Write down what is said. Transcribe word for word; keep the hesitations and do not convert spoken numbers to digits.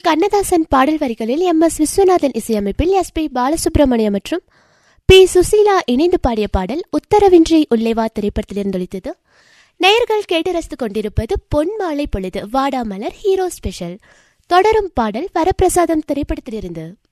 கண்ணதாசன் பாடல் வரிகளில் M S Viswanathan இசையமைப்பில் எஸ் பி பாலசுப்ரமணியம் மற்றும் பி சுசீலா இணைந்து பாடிய பாடல் உத்தரவின்றி உள்ளேவா திரைப்படத்திலிருந்து ஒலித்தது. நேயர்கள் கேட்டு ரசித்துக் கொண்டிருப்பது பொன் மாலை பொழுது வாடாமலர் ஹீரோ ஸ்பெஷல். தொடரும் பாடல் வரப்பிரசாதம் திரைப்படத்திலிருந்து.